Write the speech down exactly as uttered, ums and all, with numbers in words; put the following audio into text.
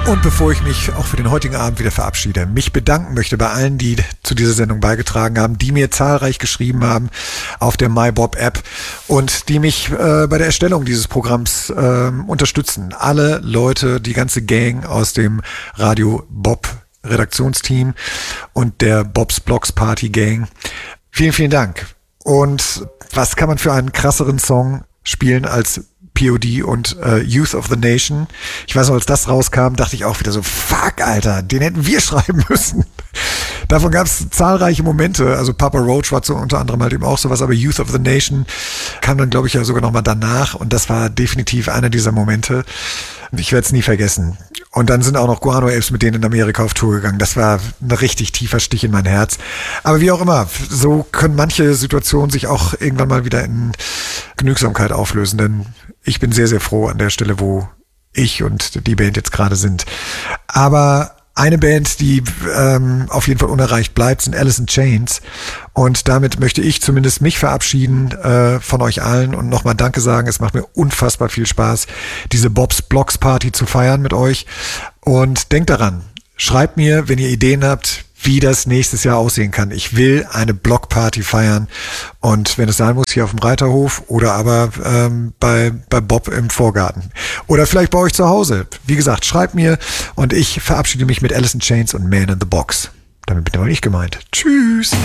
Und bevor ich mich auch für den heutigen Abend wieder verabschiede, mich bedanken möchte bei allen, die zu dieser Sendung beigetragen haben, die mir zahlreich geschrieben haben auf der MyBob-App und die mich äh, bei der Erstellung dieses Programms äh, unterstützen. Alle Leute, die ganze Gang aus dem Radio Bob Redaktionsteam und der Bobs Blocks Party Gang. Vielen, vielen Dank. Und was kann man für einen krasseren Song spielen als P O D und äh, Youth of the Nation? Ich weiß noch, als das rauskam, dachte ich auch wieder so, fuck, Alter, den hätten wir schreiben müssen. Davon gab es zahlreiche Momente. Also Papa Roach war so unter anderem halt eben auch sowas, aber Youth of the Nation kam dann, glaube ich, ja sogar nochmal danach. Und das war definitiv einer dieser Momente. Ich werde es nie vergessen. Und dann sind auch noch Guano Apes mit denen in Amerika auf Tour gegangen. Das war ein richtig tiefer Stich in mein Herz. Aber wie auch immer, so können manche Situationen sich auch irgendwann mal wieder in Genügsamkeit auflösen. Denn ich bin sehr, sehr froh an der Stelle, wo ich und die Band jetzt gerade sind. Aber eine Band, die ähm, auf jeden Fall unerreicht bleibt, sind Alice in Chains. Und damit möchte ich zumindest mich verabschieden äh, von euch allen und nochmal Danke sagen. Es macht mir unfassbar viel Spaß, diese Bobs Blocks Party zu feiern mit euch. Und denkt daran, schreibt mir, wenn ihr Ideen habt, wie das nächstes Jahr aussehen kann. Ich will eine Blockparty feiern und wenn es sein muss, hier auf dem Reiterhof oder aber ähm, bei, bei Bob im Vorgarten. Oder vielleicht bei euch zu Hause. Wie gesagt, schreibt mir und ich verabschiede mich mit Alice in Chains und Man in the Box. Damit bin aber ich gemeint. Tschüss!